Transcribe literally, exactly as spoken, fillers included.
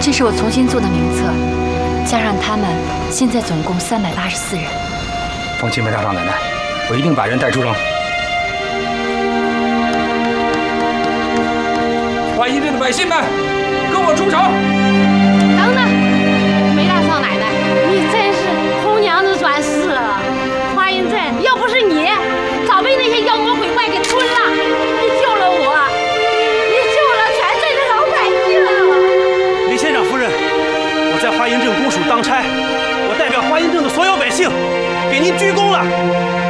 这是我重新做的名册，加上他们，现在总共三百八十四人。 放心吧，大少奶奶，我一定把人带出城。 华阴镇的百姓们，跟我出城！ 等等，梅大少奶奶，你真是红娘子转世了。华阴镇要不是你，早被那些妖魔鬼怪给吞了。你救了我，你救了全镇的老百姓。 李县长夫人，我在华阴镇公署当差，我代表华阴镇的所有百姓，给您鞠躬了。